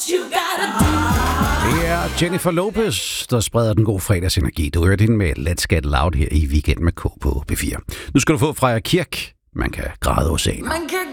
Det er Jennifer Lopez, der spreder den gode fredagsenergi. Du hørte hende med Let's Get Loud her i Weekend med K på P4. Nu skal du få Freja Kirk. Man kan græde oceaner.